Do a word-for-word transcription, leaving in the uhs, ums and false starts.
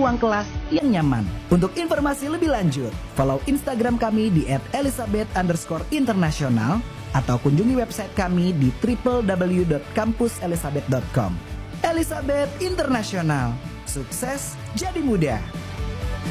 ruang kelas yang nyaman. Untuk informasi lebih lanjut, follow Instagram kami di et elizabeth underscore international atau kunjungi website kami di w w w dot kampus elizabeth dot com. Elizabeth International, sukses jadi mudah.